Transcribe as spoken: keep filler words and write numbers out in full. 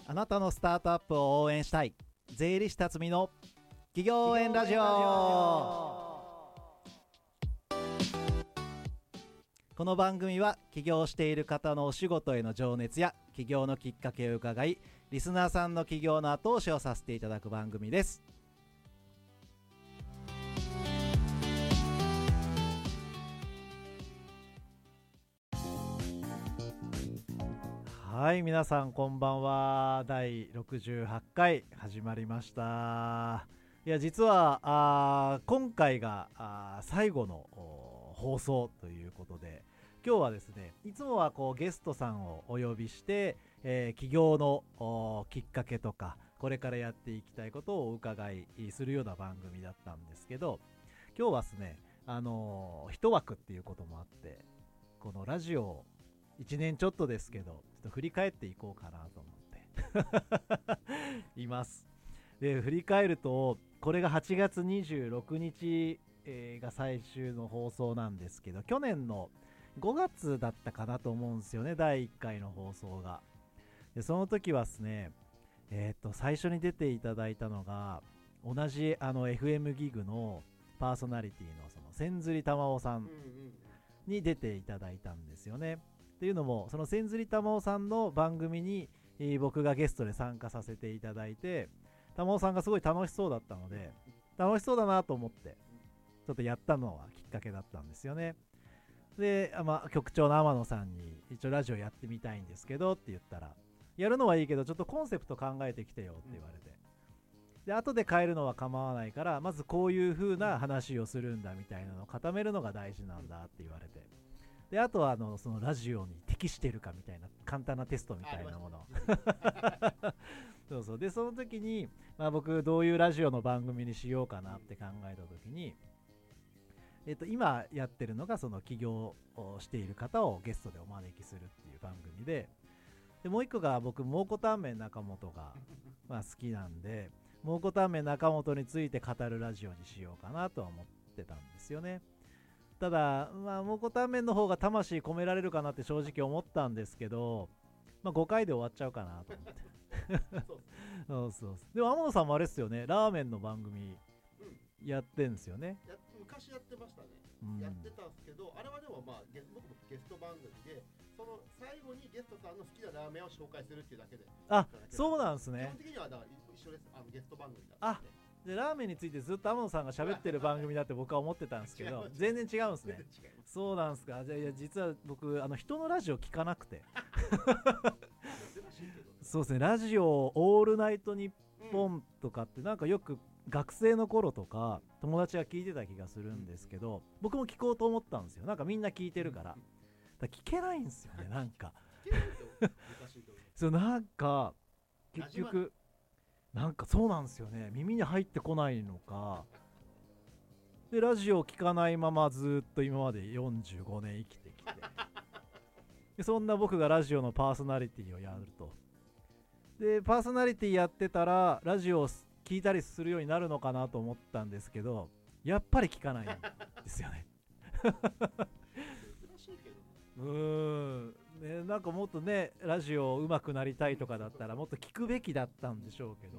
あなたのスタートアップを応援したい税理士辰巳の企業応援ラジオ。この番組は起業している方のお仕事への情熱や起業のきっかけを伺い、リスナーさんの起業の後押しをさせていただく番組です。はい、皆さんこんばんは。だいろくじゅうはちかい始まりました。いや実はあ今回があ最後の放送ということで、今日はですね、いつもはこうゲストさんをお呼びして、えー、起業のきっかけとかこれからやっていきたいことをお伺いするような番組だったんですけど、今日はですね、あのー、一枠っていうこともあって、このラジオいちねんちょっとですけど、ちょっと振り返っていこうかなと思っています。で、振り返ると、これがはちがつにじゅうろくにち、えー、が最終の放送なんですけど、去年のごがつだったかなと思うんですよね、だいいっかいの放送が。で、その時はですね、えー、っと最初に出ていただいたのが、同じあの エフエム ギグのパーソナリティのその千釣玉緒さんに出ていただいたんですよね。っていうのも、その千釣玉緒さんの番組に、えー、僕がゲストで参加させていただいて、玉緒さんがすごい楽しそうだったので、楽しそうだなと思ってちょっとやったのはきっかけだったんですよね。で、まあ、局長の天野さんに一応ラジオやってみたいんですけどって言ったら、やるのはいいけどちょっとコンセプト考えてきてよって言われて、で後で変えるのは構わないから、まずこういう風な話をするんだみたいなのを固めるのが大事なんだって言われて、であとはあのそのラジオに適してるかみたいな簡単なテストみたいなものそうそう。でその時に、まあ、僕どういうラジオの番組にしようかなって考えた時に、えっと、今やってるのがその起業をしている方をゲストでお招きするっていう番組で、でもう一個が僕蒙古タンメン中本が、まあ、好きなんで、蒙古タンメン中本について語るラジオにしようかなとは思ってたんですよね。ただ、まあ、蒙古タンメンの方が魂込められるかなって正直思ったんですけど、まあ、ごかいで終わっちゃうかなと思ってそうそうそう。でも天野さんもあれですよね、ラーメンの番組やってんですよね。 や昔やってましたね、 うん、 やってたんですけど、あれはでもまあゲ僕もゲスト番組で、その最後にゲストさんの好きなラーメンを紹介するっていうだけで。 あ、そうなんですね。 基本的にはだから一緒です、あのゲスト番組だったんで。 あ、でラーメンについてずっと天野さんが喋ってる番組だって僕は思ってたんですけど全然違うんですね。そうなんですか。じゃあ、いや実は僕あの人のラジオ聞かなくてそうですね、ラジオオールナイトニッポンとかってなんかよく学生の頃とか友達が聞いてた気がするんですけど、僕も聞こうと思ったんですよ。なんかみんな聞いてるから、だから聞けないんですよね。なんかそう、なんか結局なんかそうなんですよね、耳に入ってこないのかで、ラジオを聞かないままずっと今までよんじゅうごねん生きてきてで、そんな僕がラジオのパーソナリティをやると、でパーソナリティやってたらラジオを聞いたりするようになるのかなと思ったんですけど、やっぱり聞かないんですよねうーん、ね、なんかもっとねラジオ上手くなりたいとかだったらもっと聞くべきだったんでしょうけど、